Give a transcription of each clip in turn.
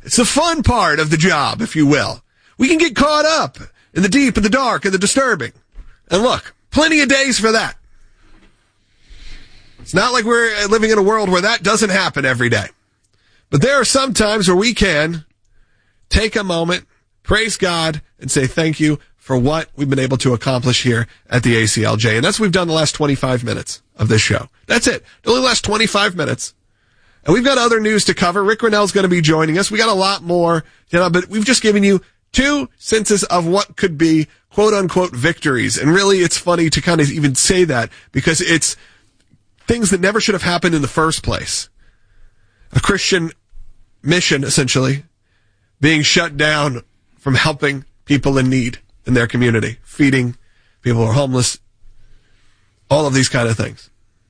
It's the fun part of the job, if you will. We can get caught up in the deep and the dark and the disturbing. And look, plenty of days for that. It's not like we're living in a world where that doesn't happen every day. But there are some times where we can take a moment, praise God, and say thank you for what we've been able to accomplish here at the ACLJ. And that's what we've done the last 25 minutes of this show. That's it. It only lasts 25 minutes. And we've got other news to cover. Rick Renell's going to be joining us. We got a lot more, but we've just given you 2 senses of what could be quote-unquote victories. And really, it's funny to kind of even say that because it's things that never should have happened in the first place. A Christian mission, essentially, being shut down from helping people in need in their community, feeding people who are homeless, all of these kind of things.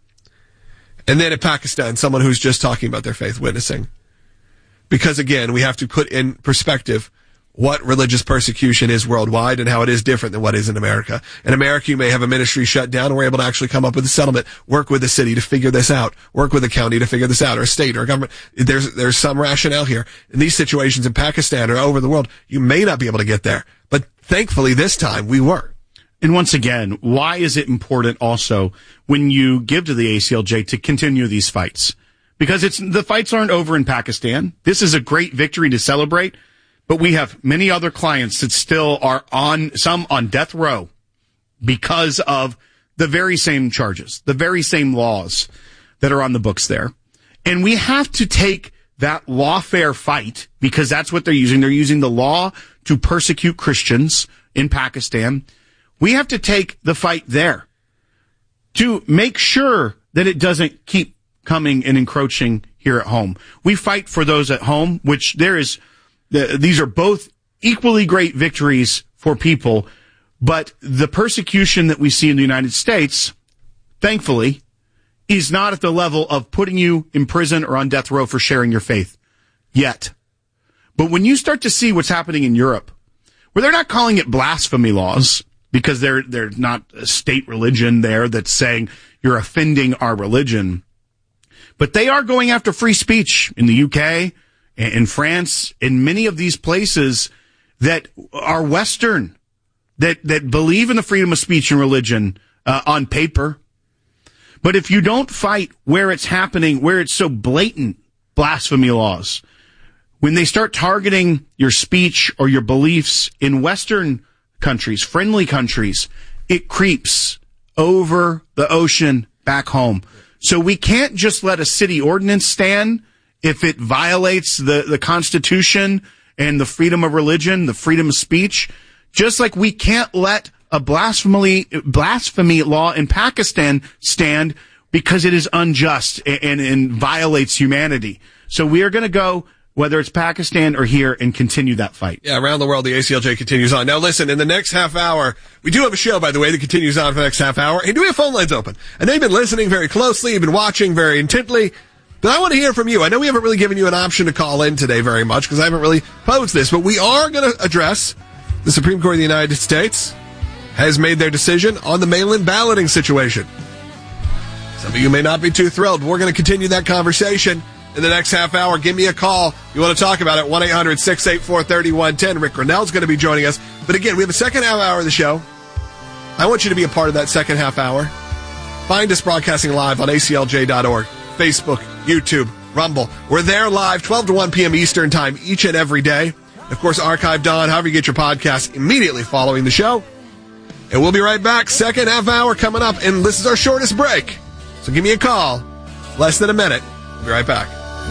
And then in Pakistan, someone who's just talking about their faith witnessing. Because again, we have to put in perspective what religious persecution is worldwide and how it is different than what is in America. In America, you may have a ministry shut down and we're able to actually come up with a settlement, work with the city to figure this out, work with the county to figure this out, or a state or a government. There's some rationale here. In these situations in Pakistan or over the world, you may not be able to get there. But thankfully this time we were. And once again, why is it important also when you give to the ACLJ to continue these fights? Because the fights aren't over in Pakistan. This is a great victory to celebrate. But we have many other clients that still are some on death row because of the very same charges, the very same laws that are on the books there. And we have to take that lawfare fight because that's what they're using. They're using the law to persecute Christians in Pakistan. We have to take the fight there to make sure that it doesn't keep coming and encroaching here at home. We fight for those at home, which these are both equally great victories for people, but the persecution that we see in the United States, thankfully, is not at the level of putting you in prison or on death row for sharing your faith yet. But when you start to see what's happening in Europe, where they're not calling it blasphemy laws, because they're not a state religion there that's saying you're offending our religion, but they are going after free speech in the UK, in France, in many of these places that are Western, that believe in the freedom of speech and religion on paper. But if you don't fight where it's happening, where it's so blatant blasphemy laws, when they start targeting your speech or your beliefs in Western countries, friendly countries, it creeps over the ocean back home. So we can't just let a city ordinance stand if it violates the Constitution and the freedom of religion, the freedom of speech, just like we can't let a blasphemy law in Pakistan stand because it is unjust and violates humanity. So we are going to go, whether it's Pakistan or here, and continue that fight. Yeah, around the world, the ACLJ continues on. Now listen, in the next half hour, we do have a show, by the way, that continues on for the next half hour, and do we have phone lines open? I know you've been listening very closely, you've been watching very intently, but I want to hear from you. I know we haven't really given you an option to call in today very much because I haven't really posed this, but we are going to address the Supreme Court of the United States has made their decision on the mail-in balloting situation. Some of you may not be too thrilled, but we're going to continue that conversation in the next half hour. Give me a call if you want to talk about it, 1-800-684-3110. Rick Renell's going to be joining us. But again, we have a second half hour of the show. I want you to be a part of that second half hour. Find us broadcasting live on aclj.org. Facebook, YouTube, Rumble. We're there live 12 to 1 p.m. Eastern Time each and every day. Of course, archived on however you get your podcast immediately following the show. And we'll be right back. Second half hour coming up, and this is our shortest break. So give me a call. Less than a minute. We'll be right back.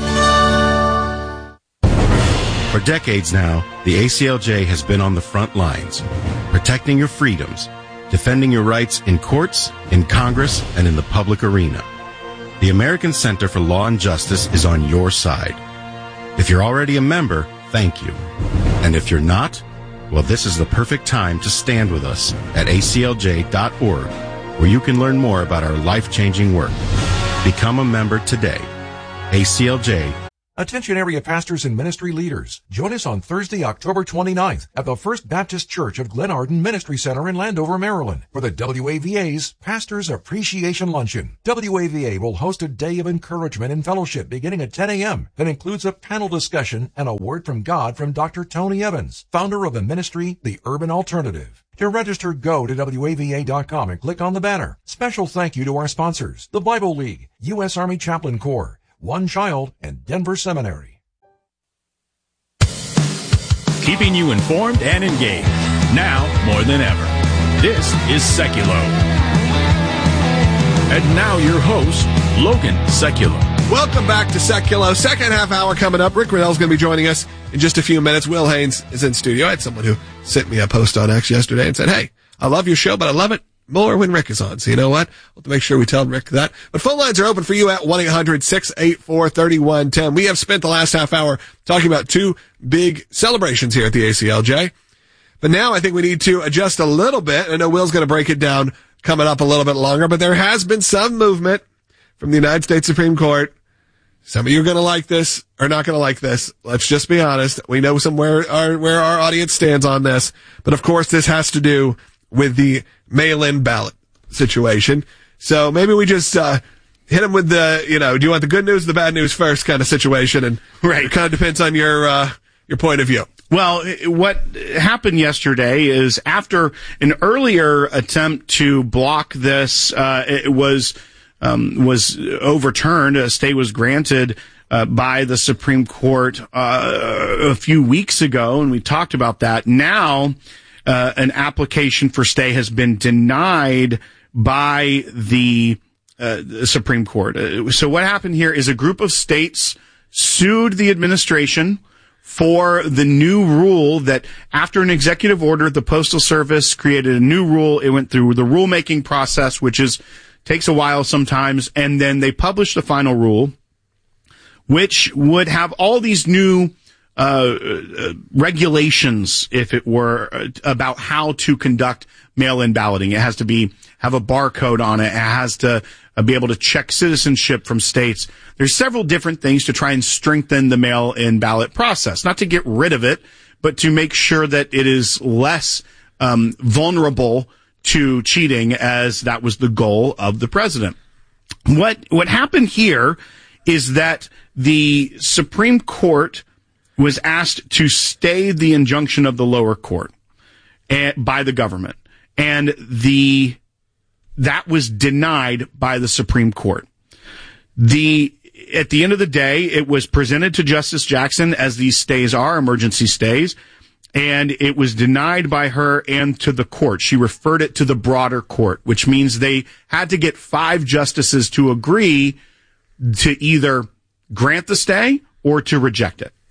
For decades now, the ACLJ has been on the front lines, protecting your freedoms, defending your rights in courts, in Congress, and in the public arena. The American Center for Law and Justice is on your side. If you're already a member, thank you. And if you're not, well, this is the perfect time to stand with us at aclj.org, where you can learn more about our life-changing work. Become a member today. ACLJ. Attention area pastors and ministry leaders. Join us on Thursday, October 29th at the First Baptist Church of Glenarden Ministry Center in Landover, Maryland for the WAVA's Pastors Appreciation Luncheon. WAVA will host a day of encouragement and fellowship beginning at 10 a.m. that includes a panel discussion and a word from God from Dr. Tony Evans, founder of the ministry, The Urban Alternative. To register, go to WAVA.com and click on the banner. Special thank you to our sponsors, the Bible League, U.S. Army Chaplain Corps, One Child, and Denver Seminary. Keeping you informed and engaged, now more than ever. This is Seculo. And now your host, Logan Seculo. Welcome back to Seculo. Second half hour coming up. Rick Riddell's going to be joining us in just a few minutes. Will Haynes is in studio. I had someone who sent me a post on X yesterday and said, hey, I love your show, but I love it more when Rick is on. So you know what? We'll have to make sure we tell Rick that. But phone lines are open for you at 1-800-684-3110. We have spent the last half hour talking about two big celebrations here at the ACLJ. But now I think we need to adjust a little bit. I know Will's going to break it down coming up a little bit longer, but there has been some movement from the United States Supreme Court. Some of you are going to like this or not going to like this. Let's just be honest. We know where our audience stands on this. But of course, this has to do with the mail-in ballot situation. So maybe we just hit them with the, do you want the good news or the bad news first kind of situation? And it kind of depends on your point of view. Well, what happened yesterday is after an earlier attempt to block this, it was overturned. A stay was granted by the Supreme Court a few weeks ago, and we talked about that. Now, an application for stay has been denied by the Supreme Court. So what happened here is a group of states sued the administration for the new rule that after an executive order, the Postal Service created a new rule. It went through the rulemaking process, which takes a while sometimes, and then they published the final rule, which would have all these new regulations, if it were, about how to conduct mail-in balloting. It has to have a barcode on it. It has to be able to check citizenship from states. There's several different things to try and strengthen the mail-in ballot process, not to get rid of it, but to make sure that it is less vulnerable to cheating, as that was the goal of the president. What happened here is that the Supreme Court was asked to stay the injunction of the lower court by the government, and that was denied by the Supreme Court. At the end of the day, it was presented to Justice Jackson, as these stays are, emergency stays, and it was denied by her and to the court. She referred it to the broader court, which means they had to get 5 justices to agree to either grant the stay or to reject it.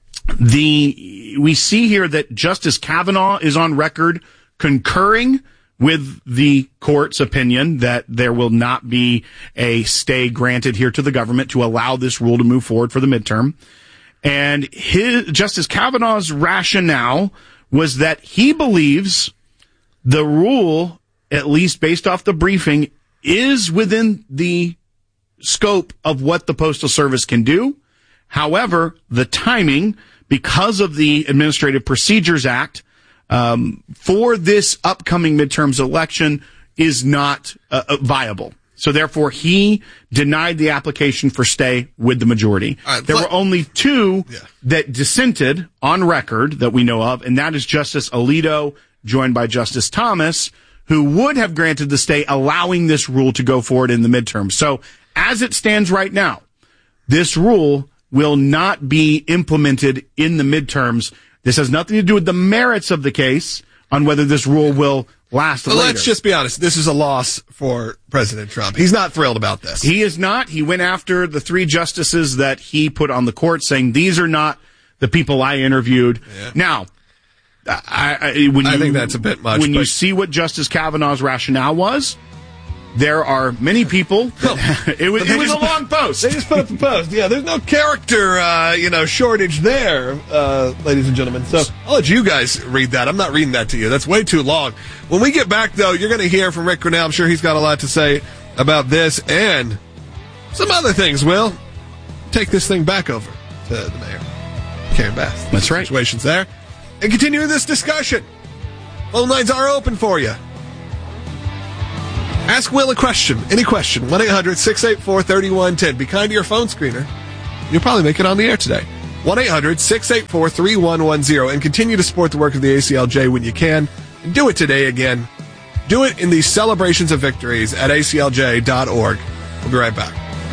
We see here that Justice Kavanaugh is on record concurring with the court's opinion that there will not be a stay granted here to the government to allow this rule to move forward for the midterm. And Justice Kavanaugh's rationale was that he believes the rule, at least based off the briefing, is within the scope of what the Postal Service can do. However, the timing, because of the Administrative Procedures Act, for this upcoming midterms election is not viable. So therefore, he denied the application for stay with the majority. There were only 2 that dissented on record that we know of, and that is Justice Alito, joined by Justice Thomas, who would have granted the stay, allowing this rule to go forward in the midterm. So as it stands right now, this rule will not be implemented in the midterms. This has nothing to do with the merits of the case on whether this rule will last later. Let's just be honest. This is a loss for President Trump. He's not thrilled about this. He is not. He went after the 3 justices that he put on the court, saying these are not the people I interviewed. Yeah. Now, I think that's a bit much. When you see what Justice Kavanaugh's rationale was, there are many people. It was a long post. They just put up a post. Yeah, there's no character, shortage there, ladies and gentlemen. So I'll let you guys read that. I'm not reading that to you. That's way too long. When we get back, though, you're going to hear from Rick Grinnell. I'm sure he's got a lot to say about this and some other things. Will take this thing back over to the mayor, Karen Bass. That's right. Situations there. And continuing this discussion, phone lines are open for you. Ask Will a question, any question, 1-800-684-3110. Be kind to your phone screener. You'll probably make it on the air today. 1-800-684-3110. And continue to support the work of the ACLJ when you can. And do it today again. Do it in these celebrations of victories at aclj.org. We'll be right back.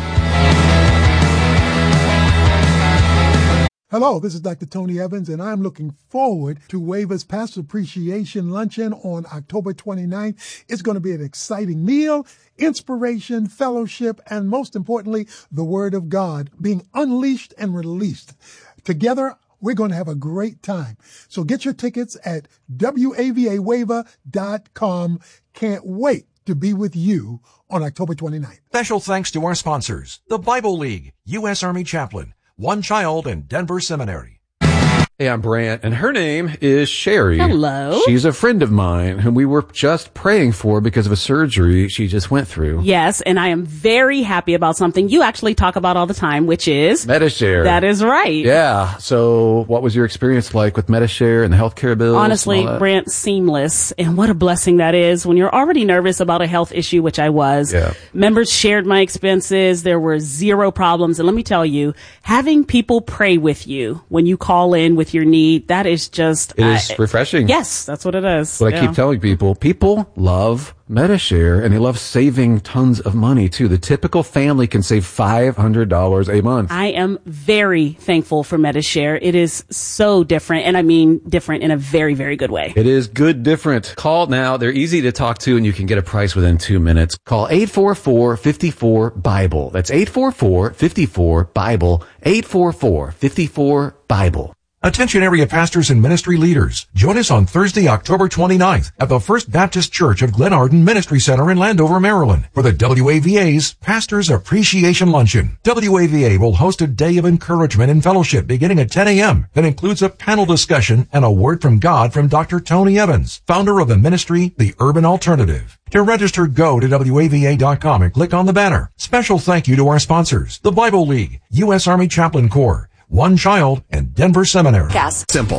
Hello, this is Dr. Tony Evans, and I'm looking forward to WAVA's Pastor Appreciation Luncheon on October 29th. It's going to be an exciting meal, inspiration, fellowship, and most importantly, the Word of God being unleashed and released. Together, we're going to have a great time. So get your tickets at WAVAWAVA.com. Can't wait to be with you on October 29th. Special thanks to our sponsors, the Bible League, U.S. Army Chaplain, One Child, and Denver Seminary. Hey, I'm Brant, and her name is Sherry. Hello. She's a friend of mine whom we were just praying for because of a surgery she just went through. Yes, and I am very happy about something you actually talk about all the time, which is Medi-Share. That is right. Yeah. So what was your experience like with Medi-Share and the healthcare bills? Honestly, Brant, seamless. And what a blessing that is when you're already nervous about a health issue, which I was. Yeah. Members shared my expenses. There were zero problems. And let me tell you, having people pray with you when you call in with your need, that is just... It is refreshing. Yes, that's what it is. What I keep telling people love Medi-Share, and they love saving tons of money, too. The typical family can save $500 a month. I am very thankful for Medi-Share. It is so different, and I mean different in a very, very good way. It is good different. Call now. They're easy to talk to, and you can get a price within 2 minutes. Call 844-54-BIBLE. That's 844-54-BIBLE. 844-54-BIBLE. Attention area pastors and ministry leaders. Join us on Thursday, October 29th at the First Baptist Church of Glenarden Ministry Center in Landover, Maryland for the WAVA's Pastors Appreciation Luncheon. WAVA will host a day of encouragement and fellowship beginning at 10 a.m. that includes a panel discussion and a word from God from Dr. Tony Evans, founder of the ministry, The Urban Alternative. To register, go to WAVA.com and click on the banner. Special thank you to our sponsors, the Bible League, U.S. Army Chaplain Corps, One Child, and Denver Seminary. Gas. Simple.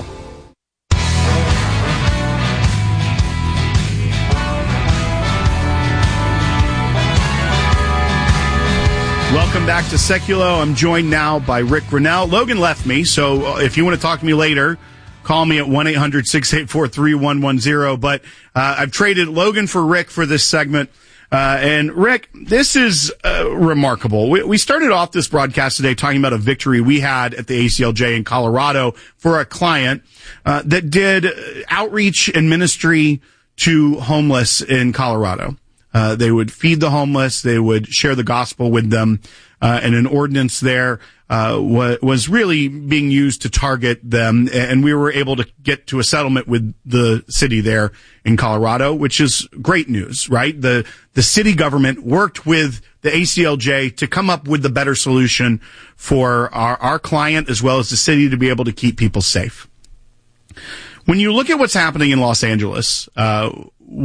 Welcome back to Seculo. I'm joined now by Rick Grinnell. Logan left me, so if you want to talk to me later, call me at 1-800-684-3110. But I've traded Logan for Rick for this segment. And Rick, this is remarkable. We started off this broadcast today talking about a victory we had at the ACLJ in Colorado for a client that did outreach and ministry to homeless in Colorado. They would feed the homeless. They would share the gospel with them. And an ordinance there was really being used to target them. And we were able to get to a settlement with the city there in Colorado, which is great news, right? The city government worked with the ACLJ to come up with the better solution for our client as well as the city to be able to keep people safe. When you look at what's happening in Los Angeles, I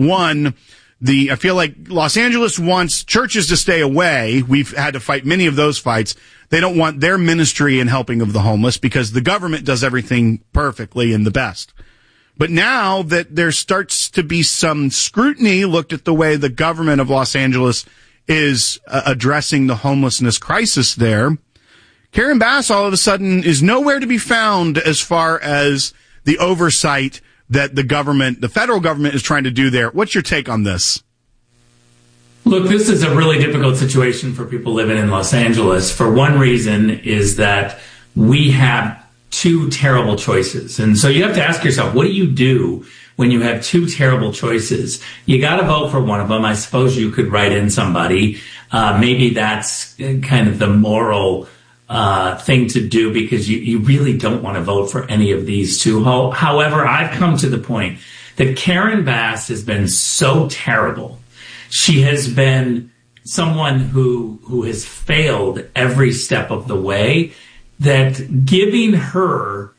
feel like Los Angeles wants churches to stay away. We've had to fight many of those fights. They don't want their ministry and helping of the homeless because the government does everything perfectly and the best. But now that there starts to be some scrutiny looked at the way the government of Los Angeles is addressing the homelessness crisis there, Karen Bass all of a sudden is nowhere to be found as far as the oversight that the federal government is trying to do there. What's your take on this? Look, this is a really difficult situation for people living in Los Angeles. For one reason is that we have two terrible choices. And so you have to ask yourself, what do you do when you have two terrible choices? You got to vote for one of them. I suppose you could write in somebody. Maybe that's kind of the moral thing to do because you really don't want to vote for any of these two. However, I've come to the point that Karen Bass has been so terrible. She has been someone who has failed every step of the way, that giving her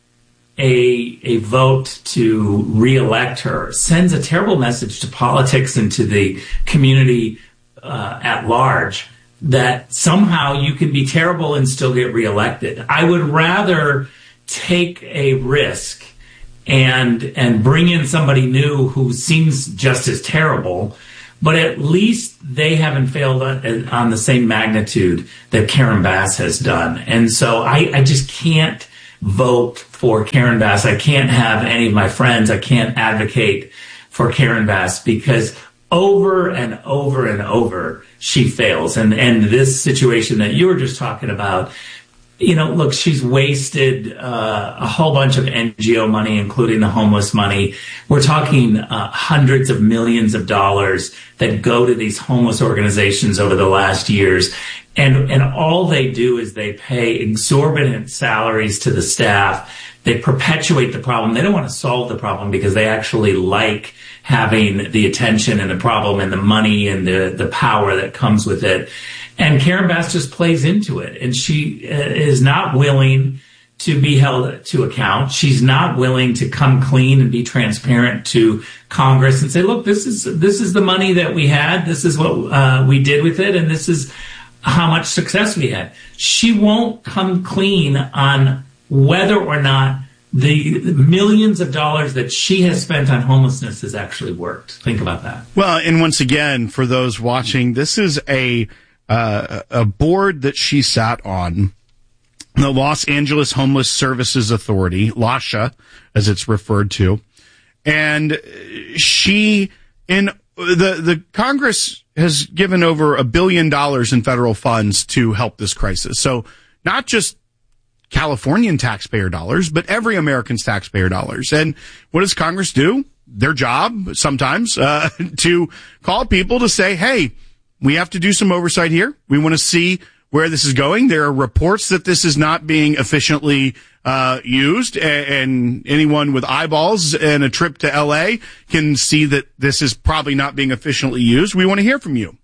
a vote to reelect her sends a terrible message to politics and to the community at large that somehow you can be terrible and still get reelected. I would rather take a risk and bring in somebody new who seems just as terrible, but at least they haven't failed on the same magnitude that Karen Bass has done. And so I just can't vote for Karen Bass. I can't have any of my friends. I can't advocate for Karen Bass because over and over and over she fails. And this situation that you were just talking about, look, she's wasted a whole bunch of NGO money, including the homeless money. We're talking hundreds of millions of dollars that go to these homeless organizations over the last years. And all they do is they pay exorbitant salaries to the staff. They perpetuate the problem. They don't want to solve the problem because they actually like having the attention and the problem and the money and the power that comes with it. And Karen Bass just plays into it. And she is not willing to be held to account. She's not willing to come clean and be transparent to Congress and say, look, this is the money that we had. This is what we did with it. And this is how much success we had. She won't come clean on whether or not the millions of dollars that she has spent on homelessness has actually worked. Think about that. Well, and once again, for those watching, this is a board that she sat on, the Los Angeles Homeless Services Authority, LAHSA, as it's referred to. And the Congress has given over $1 billion in federal funds to help this crisis. So not just Californian taxpayer dollars, but every American's taxpayer dollars. And what does Congress do? Their job sometimes, to call people to say, hey, we have to do some oversight here. We want to see where this is going. There are reports that this is not being efficiently used, and anyone with eyeballs and a trip to LA can see that this is probably not being efficiently used. We want to hear from you.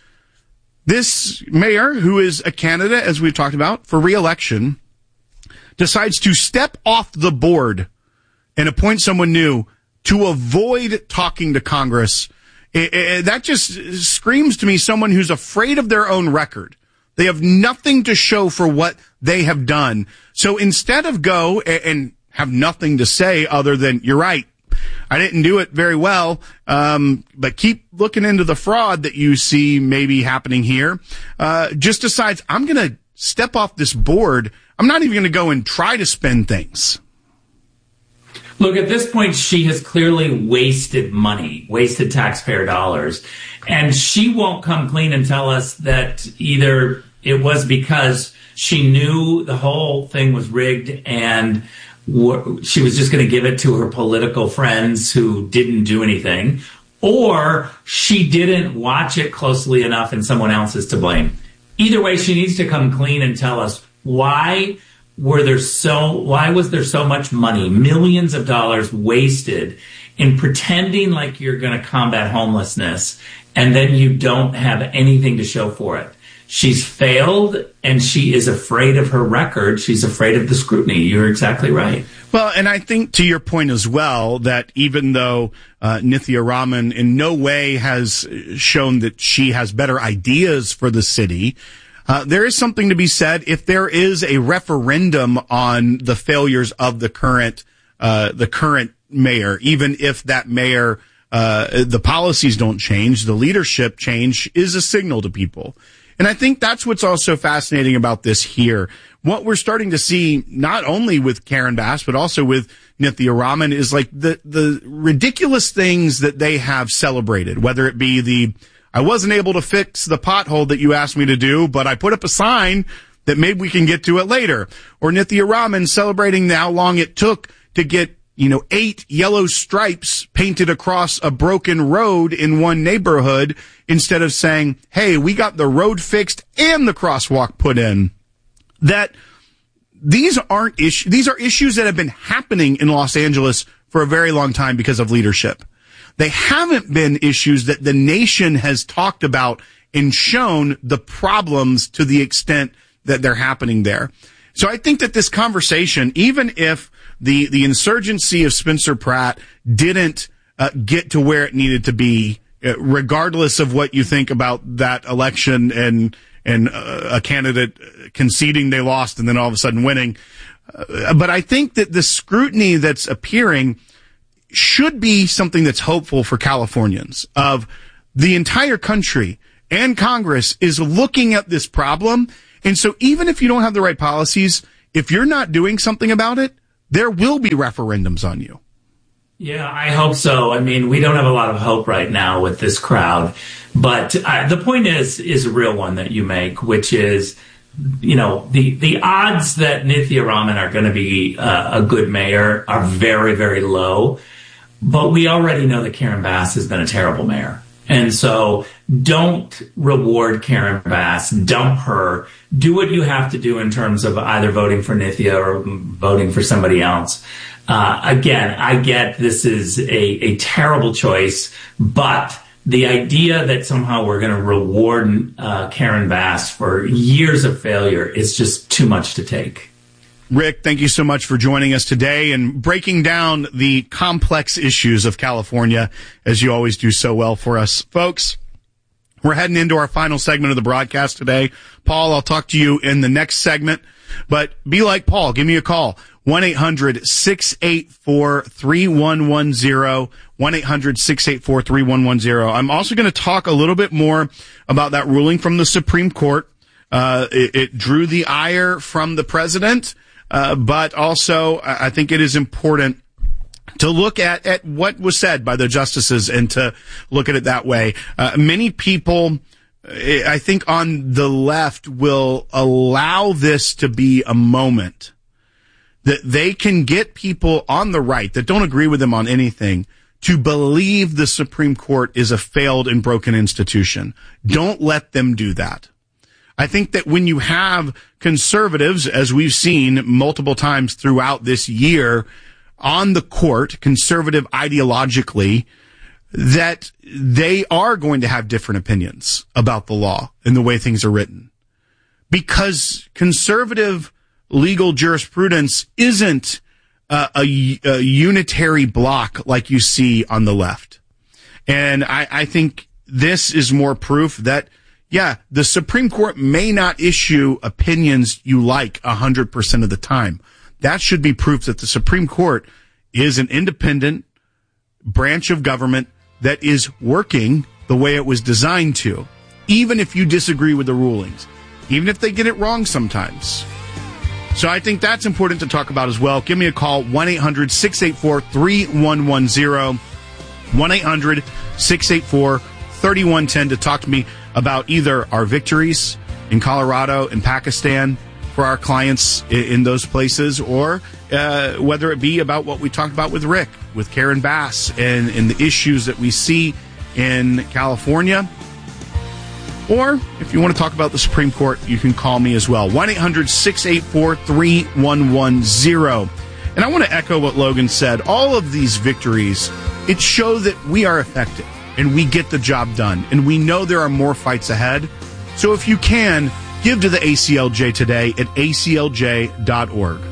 This mayor, who is a candidate, as we've talked about, for re-election, decides to step off the board and appoint someone new to avoid talking to Congress. That just screams to me someone who's afraid of their own record. They have nothing to show for what they have done. So instead of go and have nothing to say other than, you're right, I didn't do it very well, but keep looking into the fraud that you see maybe happening here, just decides, I'm going to step off this board. I'm not even going to go and try to spend things. Look, at this point, she has clearly wasted money, wasted taxpayer dollars, and she won't come clean and tell us that either it was because she knew the whole thing was rigged and she was just going to give it to her political friends who didn't do anything, or she didn't watch it closely enough and someone else is to blame. Either way, she needs to come clean and tell us why was there so much money, millions of dollars wasted in pretending like you're going to combat homelessness, and then you don't have anything to show for it. She's failed, and she is afraid of her record. She's afraid of the scrutiny. You're exactly right. Well, and I think to your point as well, that even though Nithya Raman in no way has shown that she has better ideas for the city, there is something to be said if there is a referendum on the failures of the current mayor, even if that mayor, the policies don't change, the leadership change is a signal to people. And I think that's what's also fascinating about this here. What we're starting to see, not only with Karen Bass, but also with Nithya Raman, is like the ridiculous things that they have celebrated, whether it be I wasn't able to fix the pothole that you asked me to do, but I put up a sign that maybe we can get to it later. Or Nithya Raman celebrating how long it took to get, 8 yellow stripes painted across a broken road in one neighborhood, instead of saying, hey, we got the road fixed and the crosswalk put in. That these are issues that have been happening in Los Angeles for a very long time because of leadership. They haven't been issues that the nation has talked about and shown the problems to the extent that they're happening there. So I think that this conversation, even if the insurgency of Spencer Pratt didn't get to where it needed to be, regardless of what you think about that election and and a candidate conceding they lost and then all of a sudden winning. But I think that the scrutiny that's appearing should be something that's hopeful for Californians. Of the entire country and Congress is looking at this problem. And so even if you don't have the right policies, if you're not doing something about it, there will be referendums on you. Yeah, I hope so. I mean, we don't have a lot of hope right now with this crowd. But the point is a real one that you make, which is, you know, the odds that Nithya Raman are going to be a good mayor are very, very low. But we already know that Karen Bass has been a terrible mayor. And so don't reward Karen Bass, dump her, do what you have to do in terms of either voting for Nithya or voting for somebody else. Again, I get this is a terrible choice, but the idea that somehow we're going to reward Karen Bass for years of failure is just too much to take. Rick, thank you so much for joining us today and breaking down the complex issues of California, as you always do so well for us. Folks, we're heading into our final segment of the broadcast today. Paul, I'll talk to you in the next segment, but be like Paul. Give me a call. 1-800-684-3110, 1-800-684-3110. I'm also going to talk a little bit more about that ruling from the Supreme Court. It drew the ire from the president. But also, I think it is important to look at what was said by the justices and to look at it that way. Many people, I think on the left, will allow this to be a moment that they can get people on the right that don't agree with them on anything to believe the Supreme Court is a failed and broken institution. Don't let them do that. I think that when you have conservatives, as we've seen multiple times throughout this year, on the court, conservative ideologically, that they are going to have different opinions about the law and the way things are written. Because conservative legal jurisprudence isn't a unitary block like you see on the left. And I think this is more proof that yeah, the Supreme Court may not issue opinions you like 100% of the time. That should be proof that the Supreme Court is an independent branch of government that is working the way it was designed to, even if you disagree with the rulings, even if they get it wrong sometimes. So I think that's important to talk about as well. Give me a call, 1-800-684-3110, 1-800-684-3110 to talk to me about either our victories in Colorado and Pakistan for our clients in those places, or whether it be about what we talked about with Rick, with Karen Bass, and the issues that we see in California. Or if you want to talk about the Supreme Court, you can call me as well, 1-800-684-3110. And I want to echo what Logan said. All of these victories, it show that we are effective. And we get the job done. And we know there are more fights ahead. So if you can, give to the ACLJ today at aclj.org.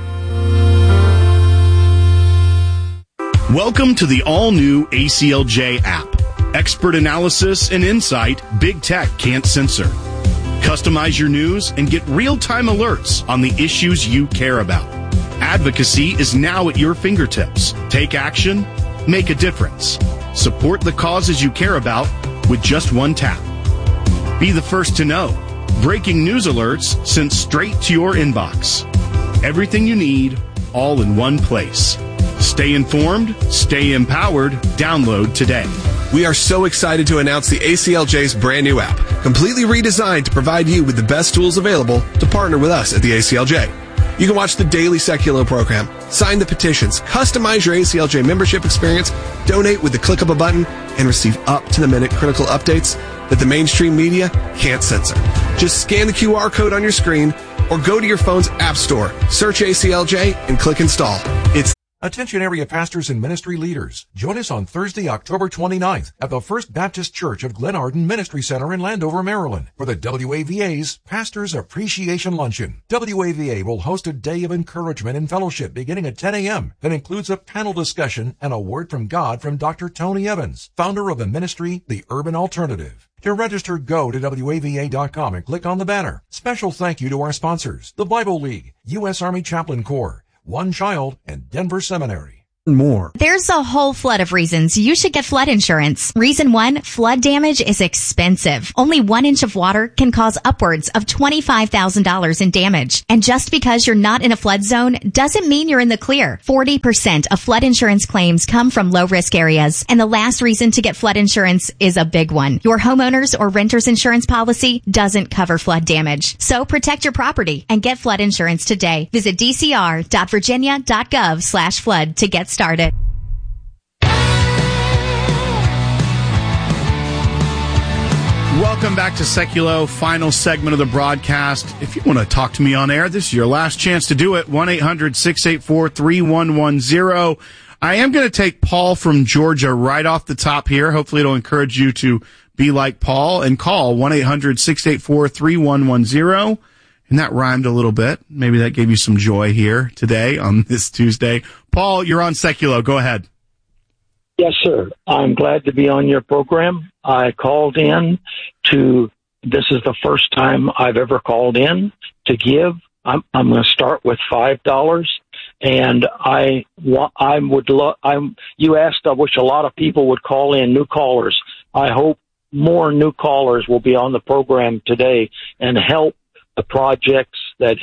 Welcome to the all-new ACLJ app. Expert analysis and insight big tech can't censor. Customize your news and get real-time alerts on the issues you care about. Advocacy is now at your fingertips. Take action. Make a difference. Support the causes you care about with just one tap. Be the first to know. Breaking news alerts sent straight to your inbox. Everything you need, all in one place. Stay informed, stay empowered. Download today. We are so excited to announce the ACLJ's brand new app, completely redesigned to provide you with the best tools available to partner with us at the ACLJ. You can watch the daily Secular program, sign the petitions, customize your ACLJ membership experience, donate with the click of a button, and receive up-to-the-minute critical updates that the mainstream media can't censor. Just scan the QR code on your screen or go to your phone's app store, search ACLJ, and click install. It's Attention area pastors and ministry leaders. Join us on Thursday, October 29th at the First Baptist Church of Glen Arden Ministry Center in Landover, Maryland for the WAVA's Pastors Appreciation Luncheon. WAVA will host a day of encouragement and fellowship beginning at 10 a.m. that includes a panel discussion and a word from God from Dr. Tony Evans, founder of the ministry, The Urban Alternative. To register, go to WAVA.com and click on the banner. Special thank you to our sponsors, the Bible League, U.S. Army Chaplain Corps, One Child, and Denver Seminary. More. There's a whole flood of reasons you should get flood insurance. Reason 1, flood damage is expensive. Only 1 inch of water can cause upwards of $25,000 in damage. And just because you're not in a flood zone doesn't mean you're in the clear. 40% of flood insurance claims come from low-risk areas. And the last reason to get flood insurance is a big one. Your homeowner's or renter's insurance policy doesn't cover flood damage. So protect your property and get flood insurance today. Visit dcr.virginia.gov/flood to get started. Welcome back to Seculo, final segment of the broadcast. If you want to talk to me on air, this is your last chance to do it. 1-800-684-3110. I am going to take Paul from Georgia right off the top here. Hopefully it'll encourage you to be like Paul and call 1-800-684-3110. And that rhymed a little bit. Maybe that gave you some joy here today on this Tuesday. Paul, you're on Seculo. Go ahead. Yes, sir. I'm glad to be on your program. I called in this is the first time I've ever called in to give. I'm going to start with $5. And you asked, I wish a lot of people would call in, new callers. I hope more new callers will be on the program today and help the projects that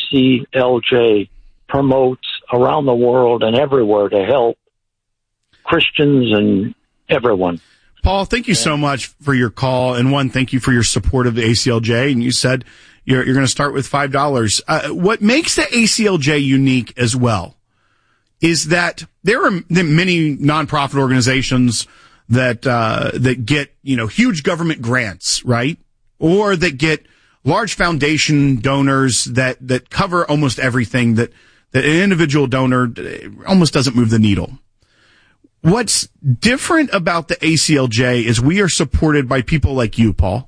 ACLJ promotes around the world and everywhere to help Christians and everyone. Paul, thank you so much for your call. And one, thank you for your support of the ACLJ. And you said you're going to start with $5. What makes the ACLJ unique as well is that there are many nonprofit organizations that get, huge government grants, right? Or that get large foundation donors that cover almost everything that an individual donor almost doesn't move the needle. What's different about the ACLJ is we are supported by people like you, Paul.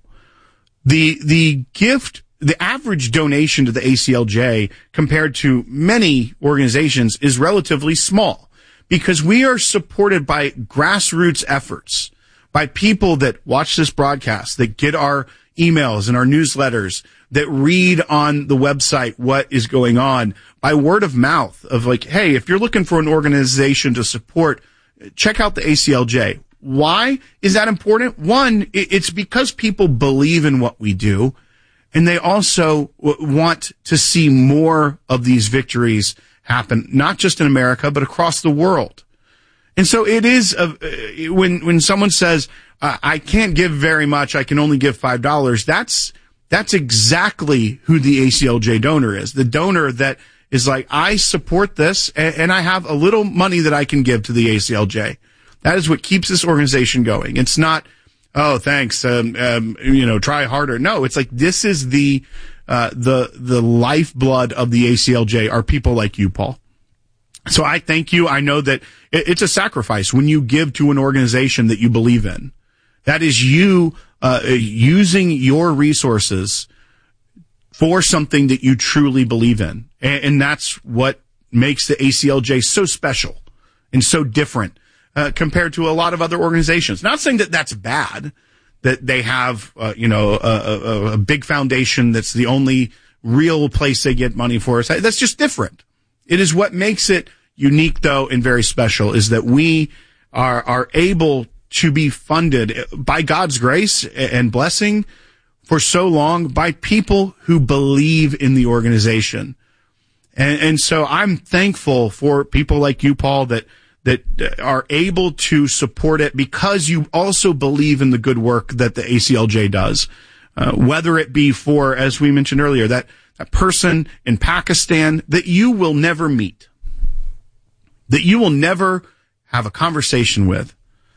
The average donation to the ACLJ compared to many organizations is relatively small because we are supported by grassroots efforts, by people that watch this broadcast, that get our emails and our newsletters, that read on the website what is going on, by word of mouth of like, hey, if you're looking for an organization to support, check out the ACLJ. Why is that important? One, it's because people believe in what we do, and they also want to see more of these victories happen, not just in America, but across the world. And so it is, when someone says, I can't give very much, I can only give $5, that's exactly who the ACLJ donor is. The donor that is like, I support this and I have a little money that I can give to the ACLJ. That is what keeps this organization going. It's not, oh, thanks, try harder. No, it's like, this is the lifeblood of the ACLJ are people like you, Paul. So I thank you. I know that it's a sacrifice when you give to an organization that you believe in. That is you using your resources for something that you truly believe in. And that's what makes the ACLJ so special and so different compared to a lot of other organizations. Not saying that that's bad, that they have, a big foundation that's the only real place they get money for. That's just different. It is what makes it unique, though, and very special, is that we are able to be funded by God's grace and blessing for so long by people who believe in the organization. And so I'm thankful for people like you, Paul, that are able to support it because you also believe in the good work that the ACLJ does. Whether it be for, as we mentioned earlier, that person in Pakistan that you will never meet, that you will never have a conversation with.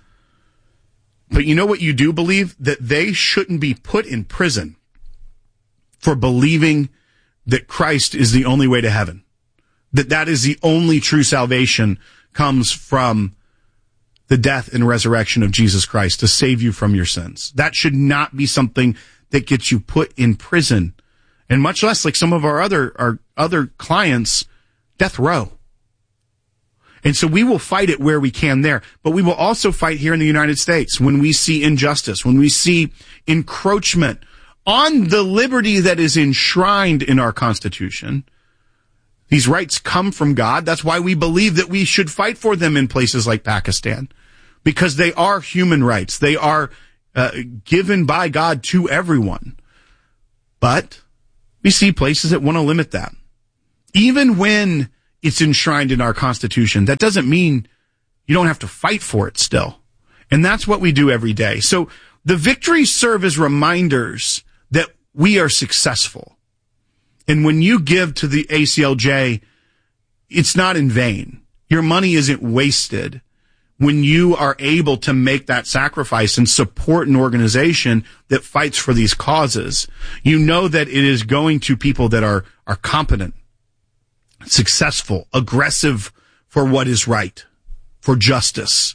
But you know what you do believe? That they shouldn't be put in prison for believing that Christ is the only way to heaven. That is the only true salvation comes from the death and resurrection of Jesus Christ to save you from your sins. That should not be something that gets you put in prison. And much less like some of our other clients, death row. And so we will fight it where we can there. But we will also fight here in the United States when we see injustice, when we see encroachment on the liberty that is enshrined in our Constitution. These rights come from God. That's why we believe that we should fight for them in places like Pakistan, because they are human rights. They are given by God to everyone. But we see places that want to limit that. Even when it's enshrined in our Constitution, that doesn't mean you don't have to fight for it still. And that's what we do every day. So the victories serve as reminders that we are successful. And when you give to the ACLJ, it's not in vain. Your money isn't wasted when you are able to make that sacrifice and support an organization that fights for these causes. You know that it is going to people that are competent, successful, aggressive for what is right, for justice.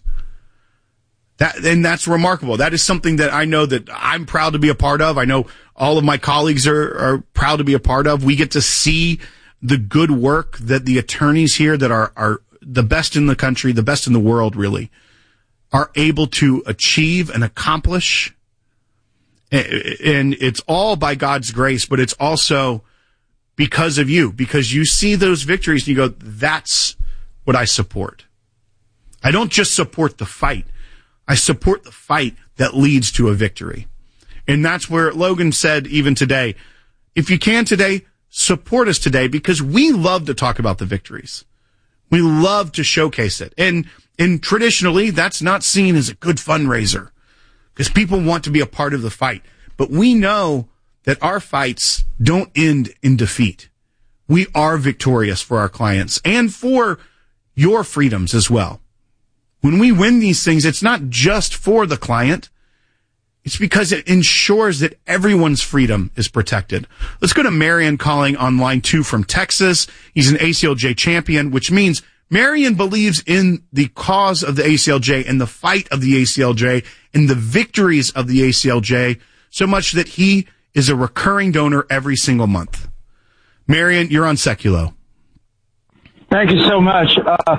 And that's remarkable. That is something that I know that I'm proud to be a part of. I know all of my colleagues are proud to be a part of. We get to see the good work that the attorneys here that are the best in the country, the best in the world, really, are able to achieve and accomplish. And it's all by God's grace, but it's also because of you, because you see those victories and you go, that's what I support. I don't just support the fight. I support the fight that leads to a victory. And that's where Logan said even today, if you can today, support us today, because we love to talk about the victories. We love to showcase it. And traditionally, that's not seen as a good fundraiser because people want to be a part of the fight. But we know that our fights don't end in defeat. We are victorious for our clients and for your freedoms as well. When we win these things, it's not just for the client. It's because it ensures that everyone's freedom is protected. Let's go to Marion calling on line 2 from Texas. He's an ACLJ champion, which means Marion believes in the cause of the ACLJ and the fight of the ACLJ and the victories of the ACLJ so much that he is a recurring donor every single month. Marion, you're on Seculo. Thank you so much.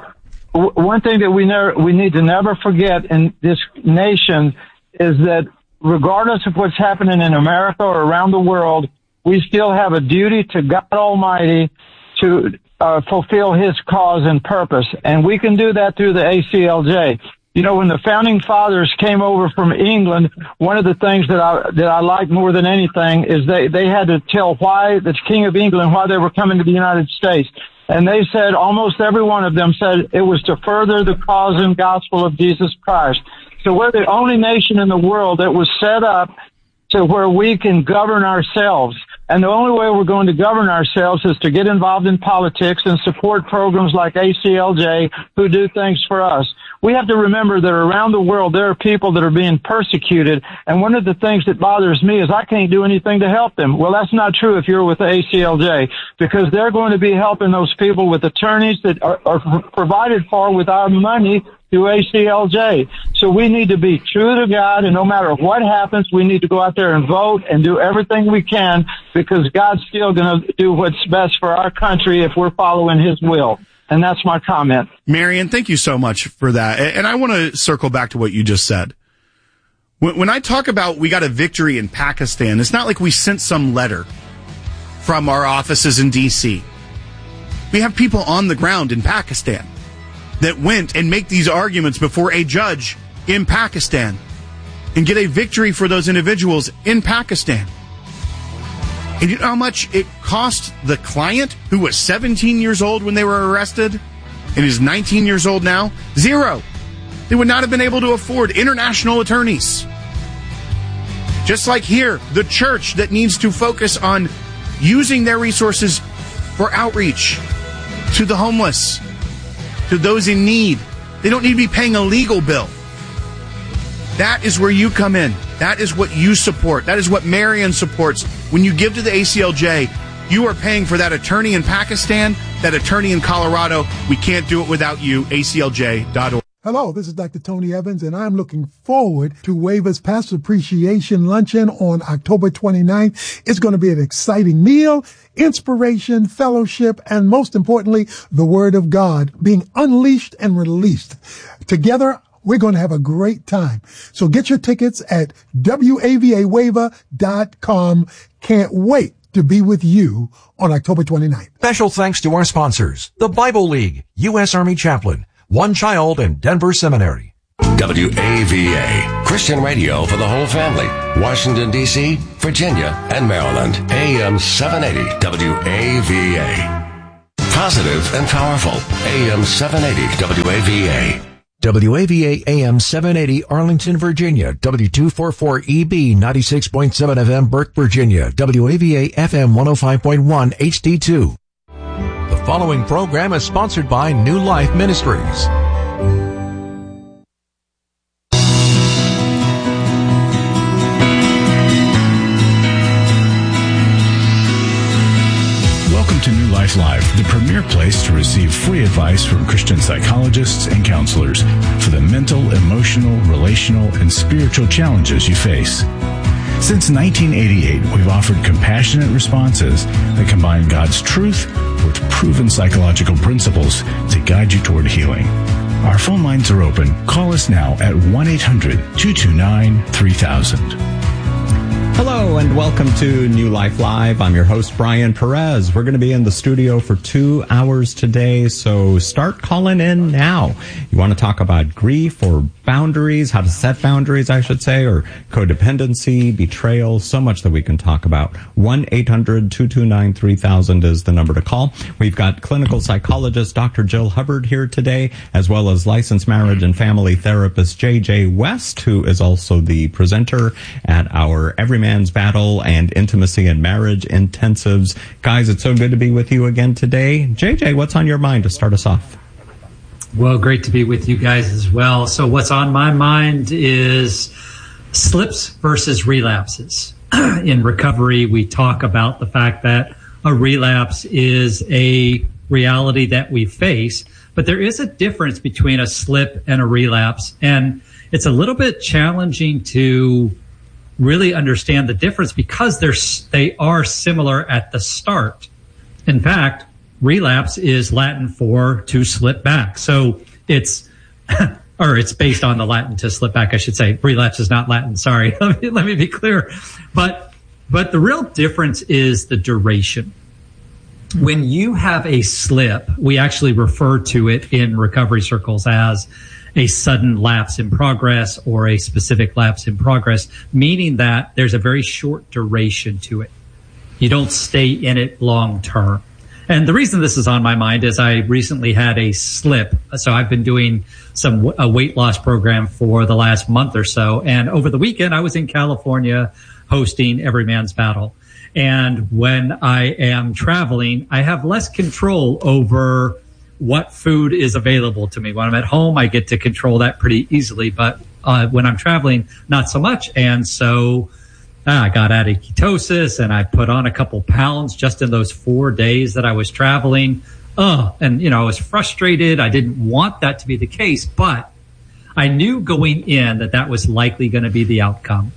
One thing that we need to never forget in this nation is that regardless of what's happening in America or around the world, we still have a duty to God Almighty to fulfill His cause and purpose, and we can do that through the ACLJ. You know, when the founding fathers came over from England, one of the things that I like more than anything is they had to tell why the King of England, why they were coming to the United States. And they said, almost every one of them said it was to further the cause and gospel of Jesus Christ. So we're the only nation in the world that was set up to where we can govern ourselves. And the only way we're going to govern ourselves is to get involved in politics and support programs like ACLJ who do things for us. We have to remember that around the world there are people that are being persecuted, and one of the things that bothers me is I can't do anything to help them. Well, that's not true if you're with the ACLJ, because they're going to be helping those people with attorneys that are provided for with our money through ACLJ. So we need to be true to God, and no matter what happens, we need to go out there and vote and do everything we can, because God's still going to do what's best for our country if we're following His will. And that's my comment. Marion, thank you so much for that. And I want to circle back to what you just said. When I talk about we got a victory in Pakistan, it's not like we sent some letter from our offices in D.C. We have people on the ground in Pakistan that went and make these arguments before a judge in Pakistan and get a victory for those individuals in Pakistan. And you know how much it cost the client, who was 17 years old when they were arrested and is 19 years old now? $0. They would not have been able to afford international attorneys. Just like here, the church that needs to focus on using their resources for outreach to the homeless, to those in need. They don't need to be paying a legal bill. That is where you come in. That is what you support. That is what Marion supports. When you give to the ACLJ, you are paying for that attorney in Pakistan, that attorney in Colorado. We can't do it without you. ACLJ.org. Hello, this is Dr. Tony Evans, and I'm looking forward to Waver's Pastor Appreciation Luncheon on October 29th. It's going to be an exciting meal, inspiration, fellowship, and most importantly, the Word of God being unleashed and released. Together, we're going to have a great time. So get your tickets at wavawaiver.com. Can't wait to be with you on October 29th. Special thanks to our sponsors, the Bible League, U.S. Army Chaplain, One Child, and Denver Seminary. WAVA, Christian radio for the whole family. Washington, D.C., Virginia, and Maryland. AM 780 WAVA. Positive and powerful. AM 780 WAVA. WAVA AM 780 Arlington, Virginia. W244EB 96.7 FM Burke, Virginia. WAVA FM 105.1 HD2. The following program is sponsored by New Life Ministries. Welcome to New Life Live, the premier place to receive free advice from Christian psychologists and counselors for the mental, emotional, relational, and spiritual challenges you face. Since 1988, we've offered compassionate responses that combine God's truth with proven psychological principles to guide you toward healing. Our phone lines are open. Call us now at 1-800-229-3000. Hello and welcome to New Life Live. I'm your host, Brian Perez. We're going to be in the studio for 2 hours today, so start calling in now. You want to talk about grief or boundaries, how to set boundaries, I should say, or codependency, betrayal, so much that we can talk about. 1-800-229-3000 is the number to call. We've got clinical psychologist Dr. Jill Hubbard here today, as well as licensed marriage and family therapist J.J. West, who is also the presenter at our Every Man's Battle and Intimacy and Marriage Intensives. Guys, it's so good to be with you again today. JJ, what's on your mind to start us off? Well, great to be with you guys as well. So what's on my mind is slips versus relapses. In recovery, we talk about the fact that a relapse is a reality that we face, but there is a difference between a slip and a relapse. And it's a little bit challenging to really understand the difference because they are similar at the start. In fact, relapse is Latin for to slip back. So it's, or it's based on the Latin to slip back, I should say. Relapse is not Latin. Sorry. Let me be clear. But the real difference is the duration. When you have a slip, we actually refer to it in recovery circles as a sudden lapse in progress or a specific lapse in progress, meaning that there's a very short duration to it. You don't stay in it long term. And the reason this is on my mind is I recently had a slip. So I've been doing a weight loss program for the last month or so. And over the weekend, I was in California hosting Every Man's Battle. And when I am traveling, I have less control over what food is available to me. When I'm at home, I get to control that pretty easily, but when I'm traveling, not so much. And so I got out of ketosis and I put on a couple pounds just in those 4 days that I was traveling. And I was frustrated. I didn't want that to be the case, but I knew going in that was likely going to be the outcome.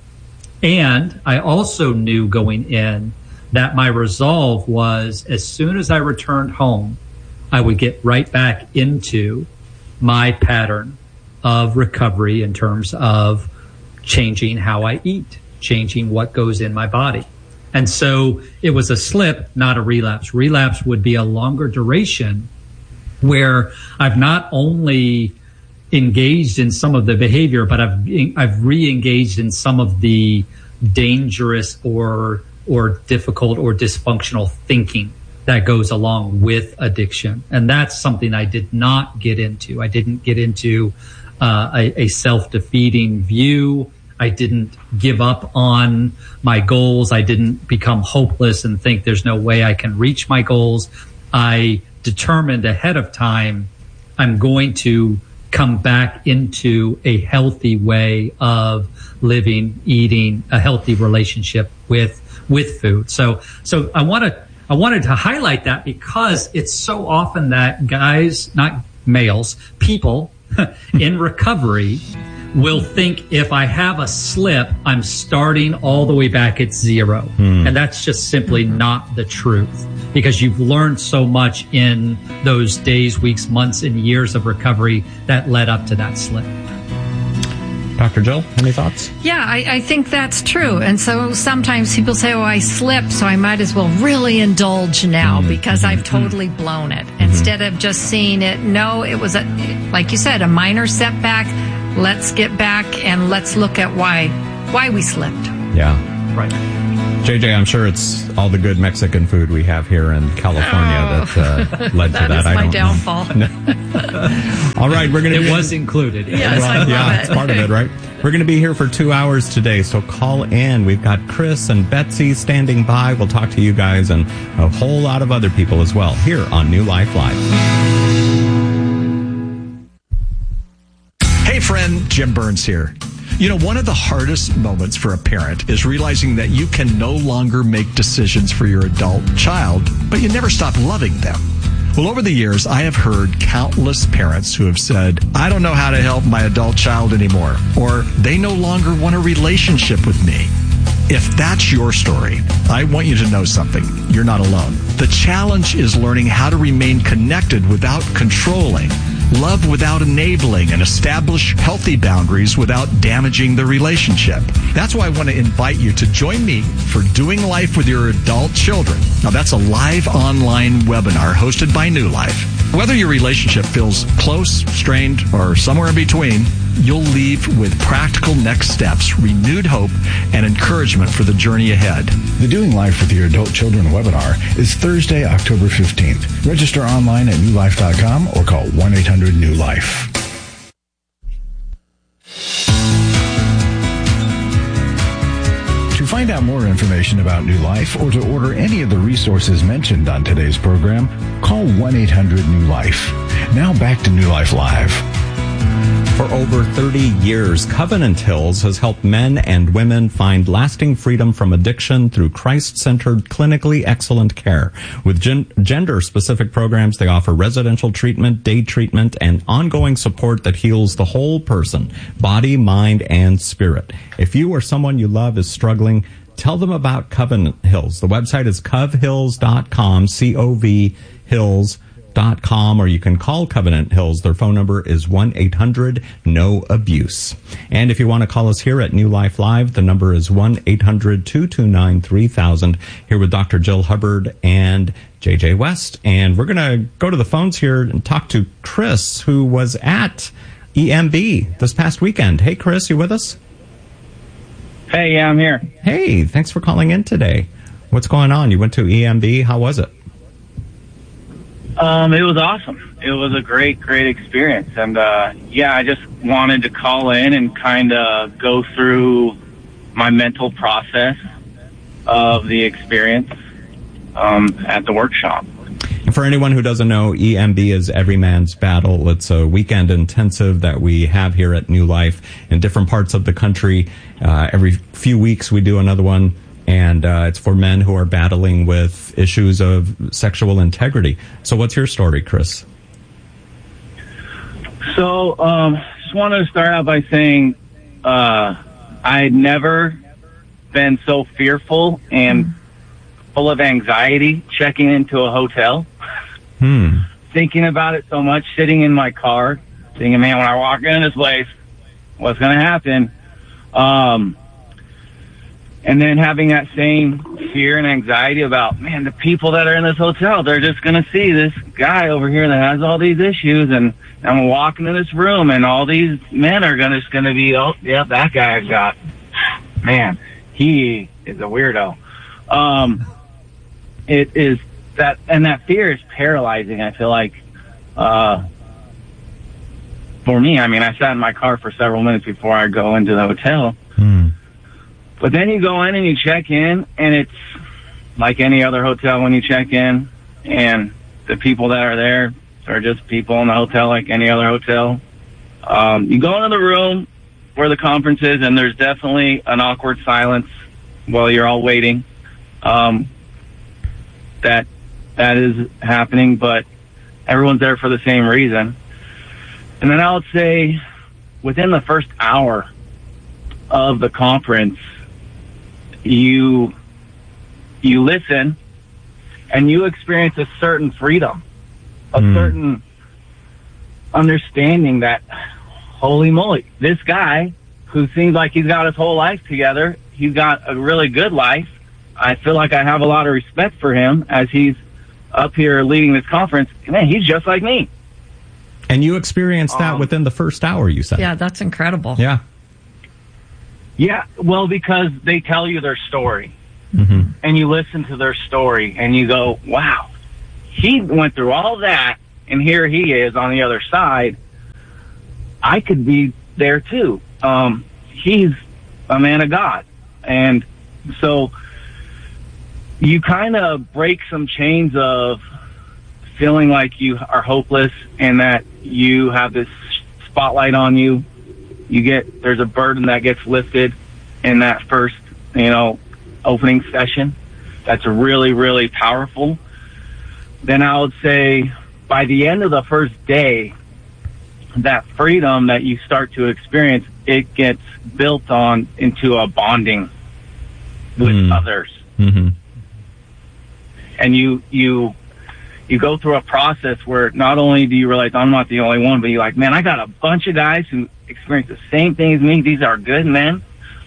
And I also knew going in that my resolve was as soon as I returned home, I would get right back into my pattern of recovery in terms of changing how I eat, changing what goes in my body. And so it was a slip, not a relapse. Relapse would be a longer duration where I've not only engaged in some of the behavior, but I've re-engaged in some of the dangerous or difficult or dysfunctional thinking that goes along with addiction. And that's something I did not get into. I didn't get into a self-defeating view. I didn't give up on my goals. I didn't become hopeless and think there's no way I can reach my goals. I determined ahead of time I'm going to come back into a healthy way of living, eating, a healthy relationship with food. So I wanted to highlight that because it's so often that guys, not males, people in recovery will think if I have a slip, I'm starting all the way back at zero. And that's just simply not the truth, because you've learned so much in those days, weeks, months, and years of recovery that led up to that slip. Dr. Jill, any thoughts? Yeah, I think that's true. And so sometimes people say, oh, I slipped, so I might as well really indulge now because I've totally blown it. Instead of just seeing it, no, it was, like you said, a minor setback. Let's get back and let's look at why we slipped. Yeah. Right. JJ, I'm sure it's all the good Mexican food we have here in California that led to that. That is my downfall. All right, we're going to. It was included. Yes, I love it. It's part of it, right? We're going to be here for 2 hours today, so call in. We've got Chris and Betsy standing by. We'll talk to you guys and a whole lot of other people as well here on New Life Live. Hey, friend, Jim Burns here. You know, one of the hardest moments for a parent is realizing that you can no longer make decisions for your adult child, but you never stop loving them. Well, over the years, I have heard countless parents who have said, I don't know how to help my adult child anymore, or they no longer want a relationship with me. If that's your story, I want you to know something. You're not alone. The challenge is learning how to remain connected without controlling, love without enabling, and establish healthy boundaries without damaging the relationship. That's why I want to invite you to join me for Doing Life with Your Adult Children. Now, that's a live online webinar hosted by New Life. Whether your relationship feels close, strained, or somewhere in between, you'll leave with practical next steps, renewed hope, and encouragement for the journey ahead. The Doing Life with Your Adult Children webinar is Thursday, October 15th. Register online at newlife.com or call 1-800-NEW-LIFE. To find out more information about New Life or to order any of the resources mentioned on today's program, call 1-800-NEW-LIFE. Now back to New Life Live. For over 30 years, Covenant Hills has helped men and women find lasting freedom from addiction through Christ-centered, clinically excellent care. With gender-specific programs, they offer residential treatment, day treatment, and ongoing support that heals the whole person, body, mind, and spirit. If you or someone you love is struggling, tell them about Covenant Hills. The website is covhills.com, C-O-V-Hills.com, or you can call Covenant Hills. Their phone number is 1-800-NO-ABUSE. And if you want to call us here at New Life Live, the number is 1-800-229-3000. Here with Dr. Jill Hubbard and JJ West. And we're going to go to the phones here and talk to Chris, who was at EMB this past weekend. Hey, Chris, you with us? Hey, yeah, I'm here. Hey, thanks for calling in today. What's going on? You went to EMB. How was it? It was awesome. It was a great experience. And, I just wanted to call in and kind of go through my mental process of the experience, at the workshop. For anyone who doesn't know, EMB is Every Man's Battle. It's a weekend intensive that we have here at New Life in different parts of the country. Every few weeks we do another one. And it's for men who are battling with issues of sexual integrity. So what's your story, Chris? So just wanted to start out by saying I had never been so fearful and full of anxiety checking into a hotel. Thinking about it so much, sitting in my car, thinking, man, when I walk into this place, what's going to happen? And then having that same fear and anxiety about, man, the people that are in this hotel, they're just going to see this guy over here that has all these issues, and I'm walking in this room, and all these men are just going to be, oh, yeah, that guy I've got. Man, he is a weirdo. It is that, and that fear is paralyzing, I feel like. For me, I mean, I sat in my car for several minutes before I go into the hotel. But then you go in and you check in, and it's like any other hotel when you check in, and the people that are there are just people in the hotel like any other hotel. You go into the room where the conference is, and there's definitely an awkward silence while you're all waiting. That is happening, but everyone's there for the same reason. And then I would say within the first hour of the conference, you listen and you experience a certain freedom, a certain understanding that, holy moly, this guy who seems like he's got his whole life together, he's got a really good life. I feel like I have a lot of respect for him as he's up here leading this conference. Man, he's just like me. And you experienced that within the first hour, you said. Yeah, that's incredible. Yeah. Yeah, well, because they tell you their story. And you listen to their story, and you go, wow, he went through all that, and here he is on the other side. I could be there, too. He's a man of God. And so you kind of break some chains of feeling like you are hopeless and that you have this spotlight on you. There's a burden that gets lifted in that first, opening session. That's really, really powerful. Then I would say by the end of the first day, that freedom that you start to experience, it gets built on into a bonding with others. And you go through a process where not only do you realize I'm not the only one, but you're like, man, I got a bunch of guys who experience the same thing as me. These are good men.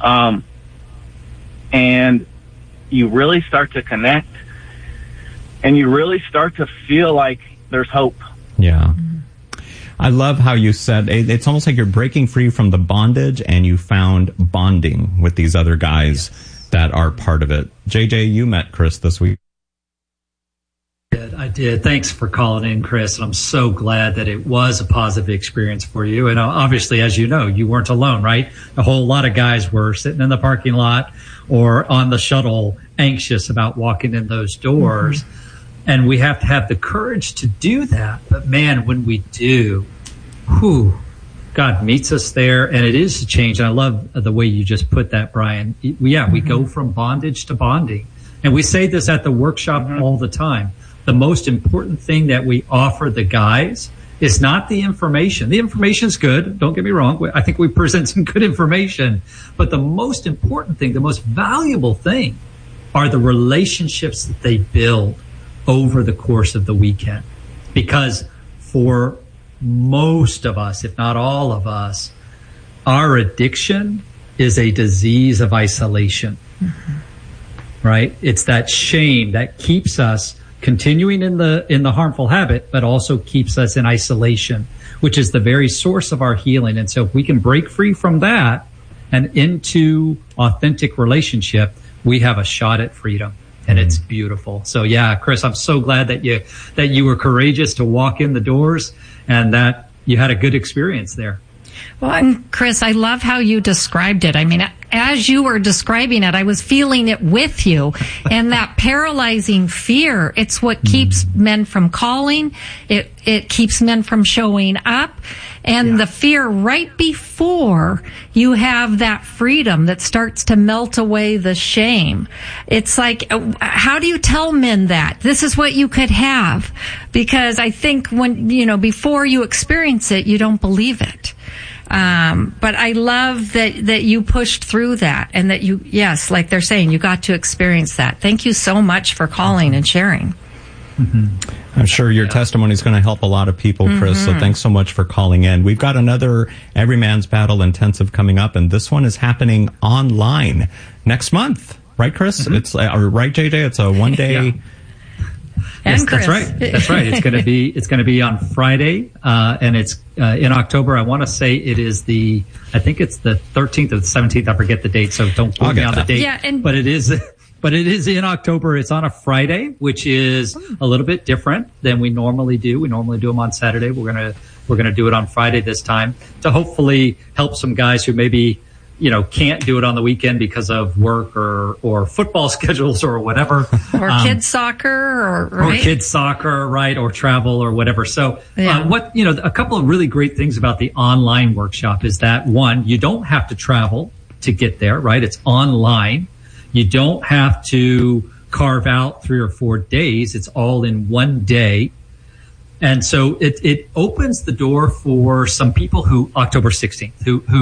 And you really start to connect, and you really start to feel like there's hope. Yeah. I love how you said it's almost like you're breaking free from the bondage and you found bonding with these other guys that are part of it. JJ, you met Chris this week. I did. Thanks for calling in, Chris. And I'm so glad that it was a positive experience for you. And obviously, as you know, you weren't alone, right? A whole lot of guys were sitting in the parking lot or on the shuttle anxious about walking in those doors. And we have to have the courage to do that. But man, when we do, God meets us there, and it is a change. And I love the way you just put that, Brian. We go from bondage to bonding. And we say this at the workshop all the time. The most important thing that we offer the guys is not the information. The information's good. Don't get me wrong. I think we present some good information. But the most important thing, the most valuable thing are the relationships that they build over the course of the weekend. Because for most of us, if not all of us, our addiction is a disease of isolation. Right? It's that shame that keeps us continuing in the harmful habit, but also keeps us in isolation, which is the very source of our healing. And so if we can break free from that and into authentic relationship, we have a shot at freedom. And it's beautiful. So yeah, Chris, I'm so glad that you were courageous to walk in the doors and that you had a good experience there. Well, and Chris, I love how you described it. I mean, as you were describing it, I was feeling it with you. And that paralyzing fear, it's what keeps men from calling. It keeps men from showing up. And the fear right before you have that freedom that starts to melt away the shame. It's like, how do you tell men that? This is what you could have. Because I think when, before you experience it, you don't believe it. But I love that you pushed through that and that you, yes, like they're saying, you got to experience that. Thank you so much for calling and sharing. I'm sure your testimony is going to help a lot of people, Chris. So thanks so much for calling in. We've got another Every Man's Battle intensive coming up, and this one is happening online next month. Right, Chris? It's right, JJ? It's a one-day. Yes, that's right. That's right. It's going to be on Friday, and it's in October. I want to say I think it's the 13th or the 17th. I forget the date, so don't quote me on the date. Yeah, but it is in October. It's on a Friday, which is a little bit different than we normally do. We normally do them on Saturday. We're gonna do it on Friday this time to hopefully help some guys who maybe can't do it on the weekend because of work or football schedules or whatever. Or kids soccer or kids soccer, right. Or travel or whatever. So, a couple of really great things about the online workshop is that one, you don't have to travel to get there, right? It's online. You don't have to carve out 3 or 4 days. It's all in one day. And so it opens the door for some people who, October 16th,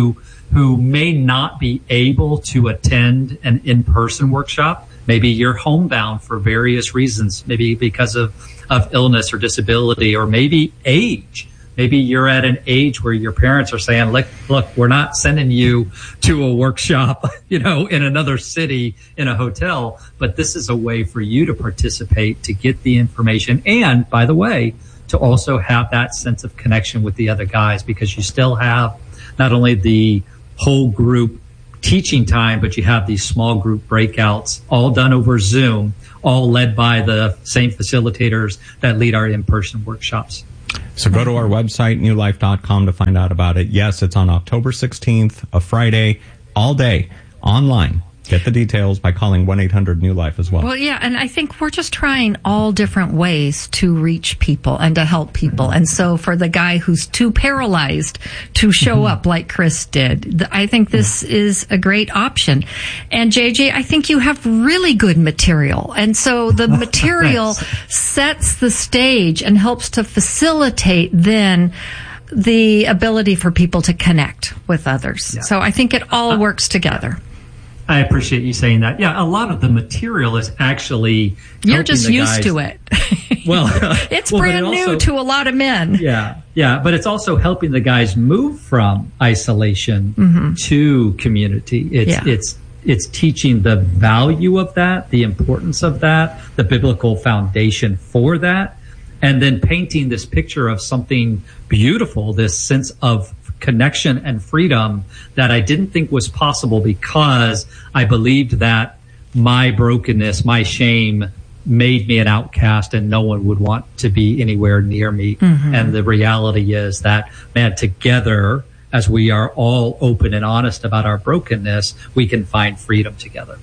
who may not be able to attend an in-person workshop. Maybe you're homebound for various reasons, maybe because of illness or disability, or maybe age. Maybe you're at an age where your parents are saying, look, we're not sending you to a workshop, in another city in a hotel, but this is a way for you to participate, to get the information. And by the way, to also have that sense of connection with the other guys, because you still have not only the whole group teaching time, but you have these small group breakouts all done over Zoom, all led by the same facilitators that lead our in-person workshops. So go to our website, newlife.com, to find out about it. Yes, it's on October 16th, a Friday, all day, online. Get the details by calling 1-800-NEW-LIFE as well. Well, yeah, and I think we're just trying all different ways to reach people and to help people. And so for the guy who's too paralyzed to show up like Chris did, I think this is a great option. And JJ, I think you have really good material. And so the material sets the stage and helps to facilitate then the ability for people to connect with others. Yeah. So I think it all works together. I appreciate you saying that. Yeah, a lot of the material is actually you're just used to it. Well, it's brand new to a lot of men. Yeah, but it's also helping the guys move from isolation to community. It's teaching the value of that, the importance of that, the biblical foundation for that, and then painting this picture of something beautiful, this sense of connection and freedom that I didn't think was possible, because I believed that my brokenness, my shame made me an outcast and no one would want to be anywhere near me. And the reality is that, man, together, as we are all open and honest about our brokenness, we can find freedom together.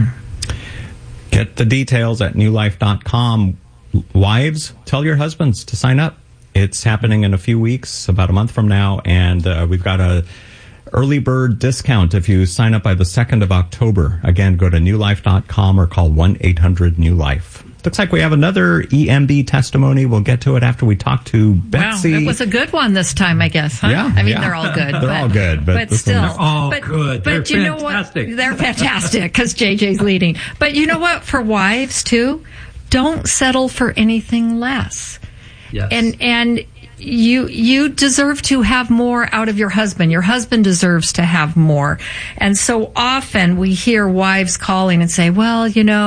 Get the details at newlife.com. Wives, tell your husbands to sign up. It's happening in a few weeks, about a month from now, and we've got a early bird discount if you sign up by the 2nd of October. Again, go to newlife.com or call 1-800-NEW-LIFE. Looks like we have another EMB testimony. We'll get to it after we talk to Betsy. Wow, it was a good one this time, I guess. Huh? Yeah, I mean, they're all good. They're all good. But still. They're all good. But you know what? They're fantastic, because JJ's leading. But you know what? For wives, too, don't settle for anything less. Yes. And you deserve to have more out of your husband. Your husband deserves to have more. And so often we hear wives calling and say, well,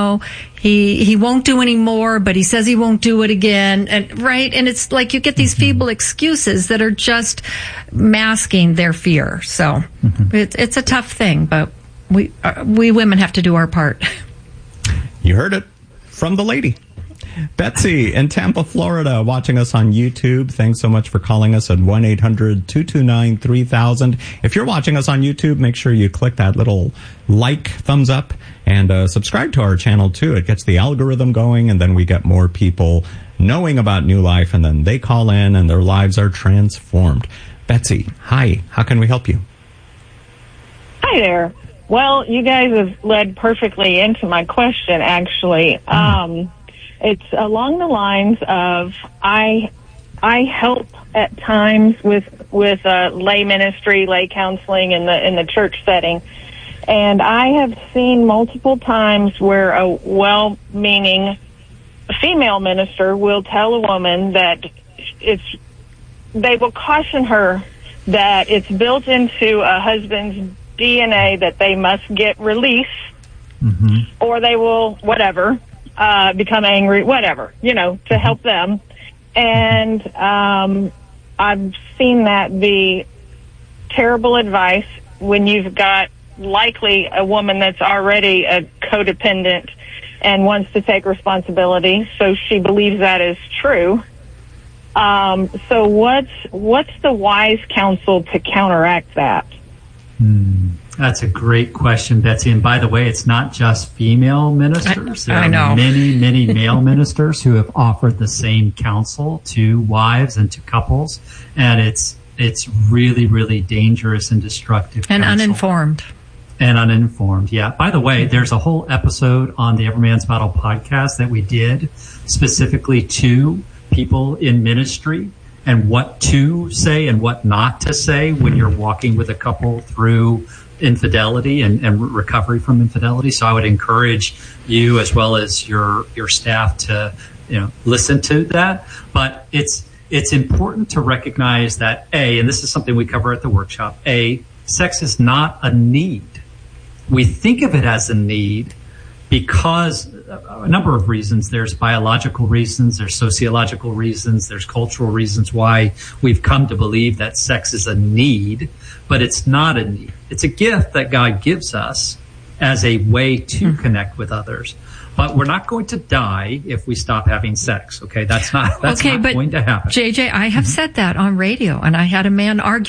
he won't do any more, but he says he won't do it again. And right. And it's like you get these feeble excuses that are just masking their fear. So it's a tough thing, but we women have to do our part. You heard it from the lady. Betsy in Tampa, Florida, watching us on YouTube. Thanks so much for calling us at 1-800-229-3000. If you're watching us on YouTube, make sure you click that little thumbs up, and subscribe to our channel, too. It gets the algorithm going, and then we get more people knowing about New Life, and then they call in, and their lives are transformed. Betsy, hi. How can we help you? Hi there. Well, you guys have led perfectly into my question, actually. It's along the lines of I help at times with lay ministry, lay counseling in the church setting, and I have seen multiple times where a well-meaning female minister will tell a woman that they will caution her that it's built into a husband's DNA that they must get release, or they will become angry, to help them. And I've seen that be terrible advice when you've got likely a woman that's already a codependent and wants to take responsibility, so she believes that is true. So what's the wise counsel to counteract that? That's a great question, Betsy. And by the way, it's not just female ministers. There are many, many male ministers who have offered the same counsel to wives and to couples. And it's really, really dangerous and destructive. And counsel. Uninformed, yeah. By the way, there's a whole episode on the Everyman's Battle podcast that we did specifically to people in ministry and what to say and what not to say when you're walking with a couple through infidelity and recovery from infidelity. So I would encourage you as well as your staff to, listen to that. But it's important to recognize that and this is something we cover at the workshop, sex is not a need. We think of it as a need because a number of reasons. There's biological reasons, there's sociological reasons, there's cultural reasons why we've come to believe that sex is a need, but it's not a need. It's a gift that God gives us as a way to connect with others. But we're not going to die if we stop having sex. Okay, that's not going to happen. JJ, I have said that on radio, and I had a man argue